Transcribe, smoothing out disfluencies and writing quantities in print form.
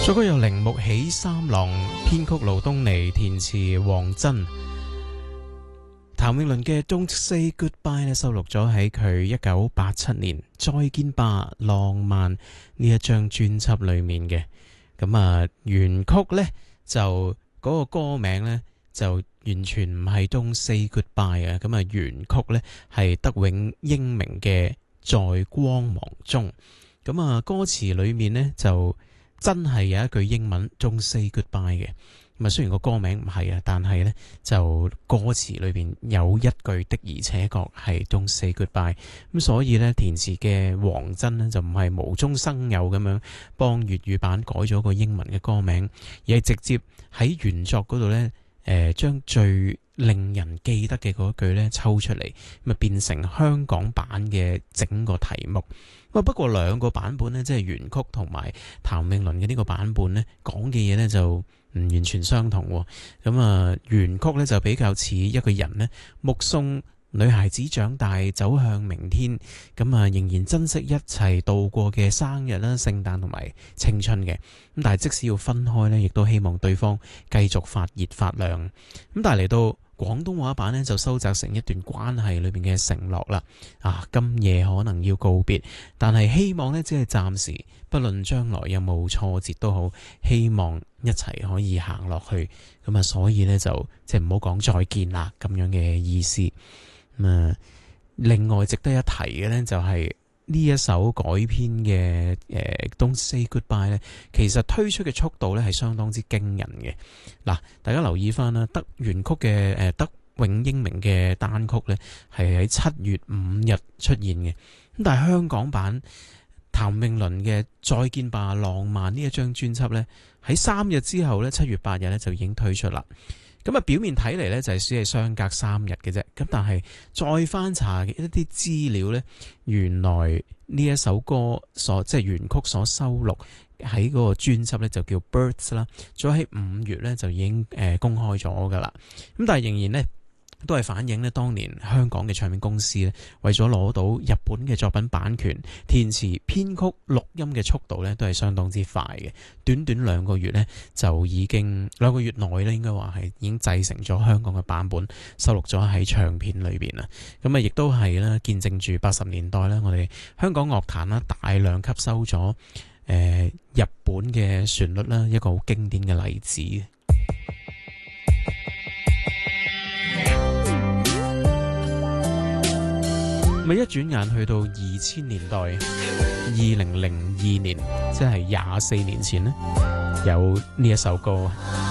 作曲由鈴木喜三郎，編曲盧東尼，填詞黃真。譚詠麟嘅《Don't Say Goodbye》咧收錄咗喺佢1987年《再見吧浪漫》呢一張專輯裏面嘅。咁啊，原曲呢，就嗰個歌名呢，就完全唔係《Don't Say Goodbye》啊。咁啊，原曲呢，係德永英明嘅《在光芒中》。咁啊，歌詞裏面呢，就真係有一句英文 Don't Say Goodbye 嘅。咁啊，雖然個歌名唔係啊，但係呢就歌詞裏邊有一句的而且確係 Don't Say Goodbye。咁所以呢，填詞嘅黃真呢就唔係無中生有咁樣幫粵語版改咗個英文嘅歌名，而係直接喺原作嗰度呢，將最令人記得嘅嗰句呢抽出嚟，咁啊變成香港版嘅整個題目。不過兩個版本呢，即係原曲同埋譚詠麟嘅呢個版本呢，講嘅嘢呢就唔完全相同。咁啊，原曲呢就比較似一個人呢目送女孩子長大走向明天，咁啊仍然珍惜一齊度過嘅生日啦、聖誕同埋青春嘅。咁但係即使要分開呢，亦都希望對方繼續發熱發亮。咁但係嚟到廣東話版呢，就收窄成一段關係裏面嘅承諾啦。今夜可能要告別，但係希望呢，只係暫時，不論將來有冇挫折都好，希望一齊可以行落去。咁啊，所以呢，就即係唔好講再見啦咁樣嘅意思。另外值得一提嘅呢，就係呢一首改編嘅Don't Say Goodbye 呢，其實推出嘅速度呢係相當之驚人嘅。嗱，大家留意翻啦，原曲嘅德永英明嘅單曲呢係喺7月5日出現嘅，咁但係香港版譚詠麟嘅《再見吧浪漫》呢一張專輯呢，喺3日之後呢，7月8日呢就已經推出啦。咁啊，表面睇嚟呢，就係只係相隔3日嘅啫，咁但係再翻查一啲資料呢，原來呢一首歌即係原曲所收錄喺嗰個專輯呢，就叫 Birds 啦，早喺5月呢，就已經公開咗噶啦。咁但係仍然呢，都係反映呢當年香港嘅唱片公司呢，為咗攞到日本嘅作品版權、填詞、編曲、錄音嘅速度呢，都係相當之快嘅。短短2個月呢，就已經2個月內呢，應該話係已經製成咗香港嘅版本，收錄咗喺唱片裏邊啦。咁啊，亦都係啦，見證住80年代呢，我哋香港樂壇啦大量吸收咗日本嘅旋律啦，一個好經典嘅例子。咪一轉眼去到2000年代，2002年，即係24年前呢，有呢一首歌。